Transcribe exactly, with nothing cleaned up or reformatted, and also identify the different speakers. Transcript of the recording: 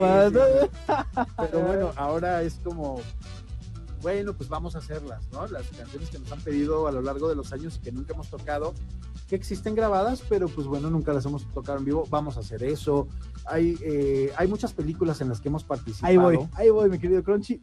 Speaker 1: Pero bueno, ahora es como, bueno, pues vamos a hacerlas, ¿no? Las canciones que nos han pedido a lo largo de los años y que nunca hemos tocado, que existen grabadas, pero pues bueno, nunca las hemos tocado en vivo, vamos a hacer eso. Hay, eh, hay muchas películas en las que hemos participado.
Speaker 2: Ahí voy, ahí voy, mi querido Crunchy.